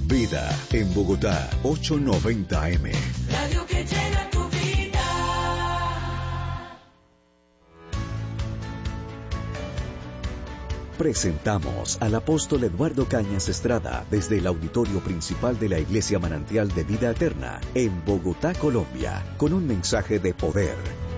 Vida en Bogotá, 890 AM. Radio que llena tu vida. Presentamos al apóstol Eduardo Cañas Estrada desde el auditorio principal de la Iglesia Manantial de Vida Eterna en Bogotá, Colombia, con un mensaje de poder.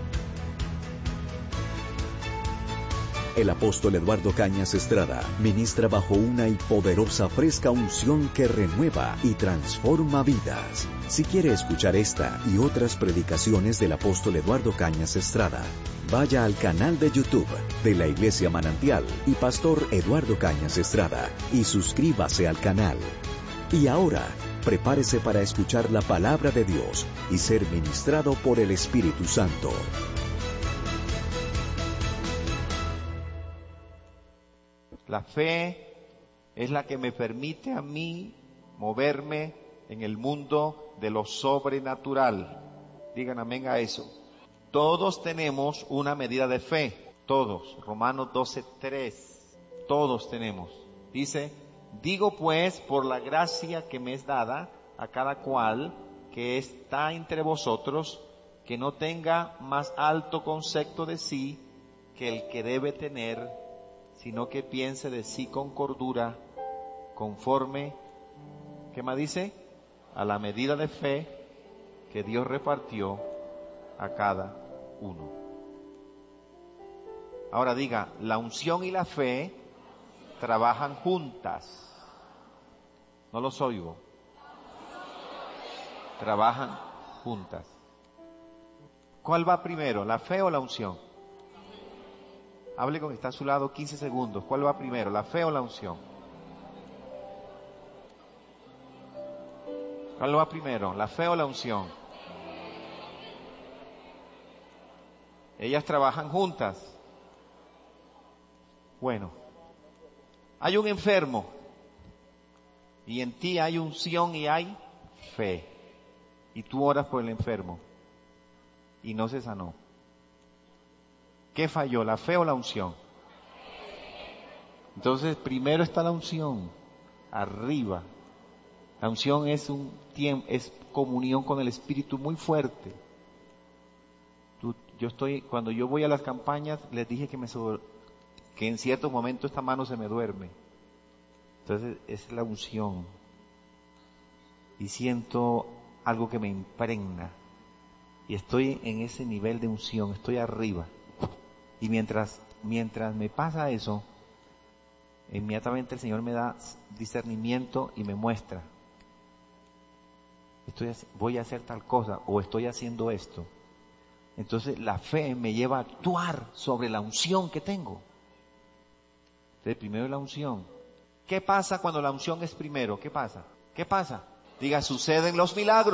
El apóstol Eduardo Cañas Estrada ministra bajo una y poderosa fresca unción que renueva y transforma vidas. Si quiere escuchar esta y otras predicaciones del apóstol Eduardo Cañas Estrada, vaya al canal de YouTube de la Iglesia Manantial y Pastor Eduardo Cañas Estrada y suscríbase al canal. Y ahora, prepárese para escuchar la palabra de Dios y ser ministrado por el Espíritu Santo. La fe es la que me permite a mí moverme en el mundo de lo sobrenatural. Digan amén a eso. Todos tenemos una medida de fe. Todos. Romanos 12:3. Todos tenemos. Dice, digo pues por la gracia que me es dada a cada cual que está entre vosotros, que no tenga más alto concepto de sí que el que debe tener, sino que piense de sí con cordura, conforme, ¿qué más dice? A la medida de fe que Dios repartió a cada uno. Ahora diga, la unción y la fe trabajan juntas. No los oigo. Trabajan juntas. ¿Cuál va primero, la fe o la unción? Hable con el que está a su lado 15 segundos. ¿Cuál va primero, la fe o la unción? ¿Cuál va primero, la fe o la unción? Ellas trabajan juntas. Bueno, hay un enfermo y en ti hay unción y hay fe. Y tú oras por el enfermo y no se sanó. ¿Qué falló, la fe o la unción? Entonces, primero está la unción, arriba. La unción es un tiempo, es comunión con el Espíritu muy fuerte. Cuando yo voy a las campañas, les dije que en ciertos momentos esta mano se me duerme. Entonces, es la unción. Y siento algo que me impregna. Y estoy en ese nivel de unción, estoy arriba. Y mientras me pasa eso, inmediatamente el Señor me da discernimiento y me muestra. Voy a hacer tal cosa o estoy haciendo esto. Entonces la fe me lleva a actuar sobre la unción que tengo. Entonces primero la unción. ¿Qué pasa cuando la unción es primero? ¿Qué pasa? ¿Qué pasa? Diga, suceden los milagros.